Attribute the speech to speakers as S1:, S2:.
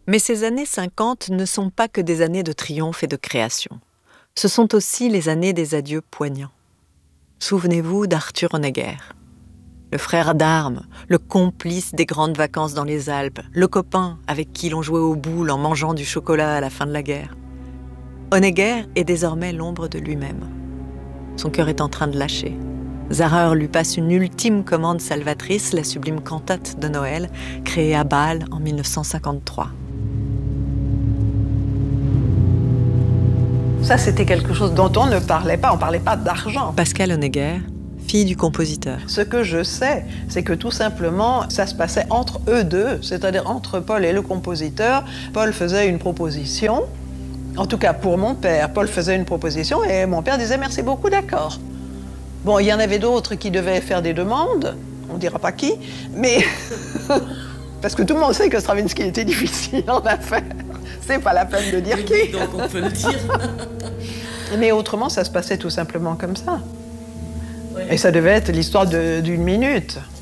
S1: Mais ces années 50 ne sont pas que des années de triomphe et de création. Ce sont aussi les années des adieux poignants. Souvenez-vous d'Arthur Honegger, le frère d'armes, le complice des grandes vacances dans les Alpes, le copain avec qui l'on jouait aux boules en mangeant du chocolat à la fin de la guerre. Honegger est désormais l'ombre de lui-même. Son cœur est en train de lâcher. Zarer lui passe une ultime commande salvatrice, la sublime cantate de Noël, créée à Bâle en 1953.
S2: Ça, c'était quelque chose dont on ne parlait pas. On ne parlait pas d'argent.
S1: Pascale Honegger, fille du compositeur.
S2: Ce que je sais, c'est que tout simplement, ça se passait entre eux deux, c'est-à-dire entre Paul et le compositeur. Paul faisait une proposition. En tout cas, pour mon père, Paul faisait une proposition et mon père disait « merci beaucoup, d'accord ». Bon, il y en avait d'autres qui devaient faire des demandes, on ne dira pas qui, mais parce que tout le monde sait que Stravinsky était difficile en affaires. C'est pas la peine de dire qui.
S3: Donc on peut le dire.
S2: Mais autrement, ça se passait tout simplement comme ça. Ouais. Et ça devait être l'histoire d'une minute.